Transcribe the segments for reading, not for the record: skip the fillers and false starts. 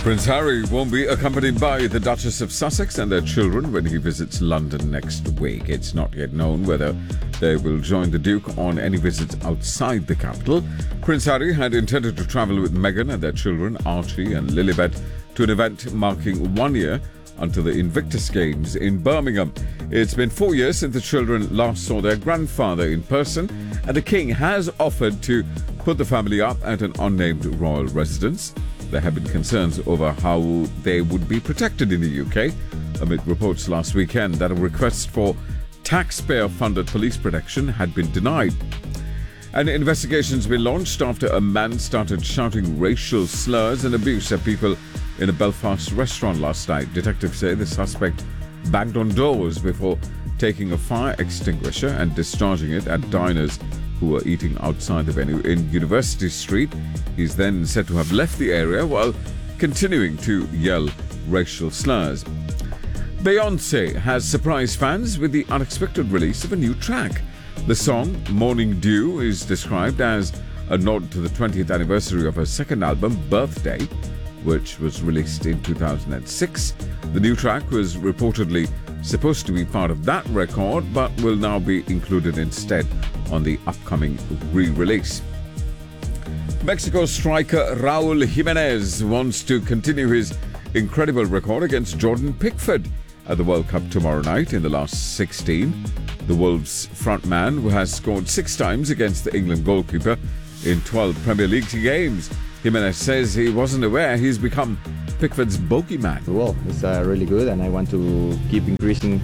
Prince Harry won't be accompanied by the Duchess of Sussex and their children when he visits London next week. It's not yet known whether they will join the Duke on any visits outside the capital. Prince Harry had intended to travel with Meghan and their children, Archie and Lilibet, to an event marking 1 year until the Invictus Games in Birmingham. It's been 4 years since the children last saw their grandfather in person, and the King has offered to put the family up at an unnamed royal residence. There have been concerns over how they would be protected in the UK, amid reports last weekend that a request for taxpayer-funded police protection had been denied. An investigation's been launched after a man started shouting racial slurs and abuse at people in a Belfast restaurant last night. Detectives say the suspect banged on doors before taking a fire extinguisher and discharging it at diners who were eating outside the venue in University Street. He's then said to have left the area while continuing to yell racial slurs. Beyoncé has surprised fans with the unexpected release of a new track. The song, Morning Dew, is described as a nod to the 20th anniversary of her second album, Birthday, which was released in 2006. The new track was reportedly supposed to be part of that record, but will now be included instead on the upcoming re-release. Mexico striker Raul Jimenez wants to continue his incredible record against Jordan Pickford at the World Cup tomorrow night in the last 16. The Wolves frontman, who has scored 6 times against the England goalkeeper in 12 Premier League games, Jimenez says he wasn't aware he's become Pickford's bogeyman. Well, it's really good, and I want to keep increasing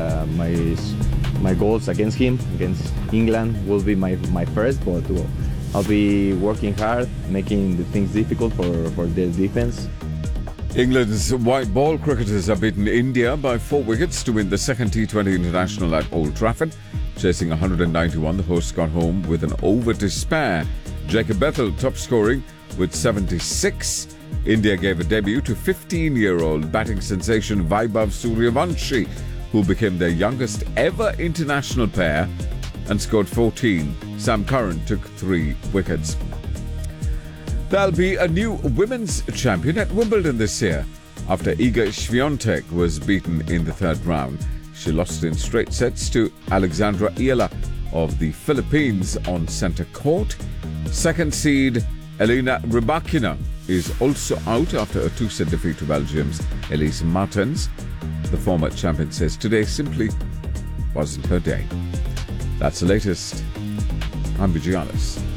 my goals against him. Against England will be my first, but I'll be working hard, making the things difficult for their defense. England's white ball cricketers have beaten India by 4 wickets to win the second T20 International at Old Trafford. Chasing 191, the hosts got home with an over to spare. Jacob Bethel top scoring with 76. India gave a debut to 15-year-old batting sensation Vaibhav Suryavanshi, who became their youngest ever international pair and scored 14. Sam Curran took 3 wickets. There'll be a new women's champion at Wimbledon this year after Iga Swiatek was beaten in the 3rd round. She lost in straight sets to Alexandra Iela of the Philippines on centre court. Second seed Elena Rybakina is also out after a 2-set defeat to Belgium's Elise Martens. The former champion says today simply wasn't her day. That's the latest. I'm Vigianis.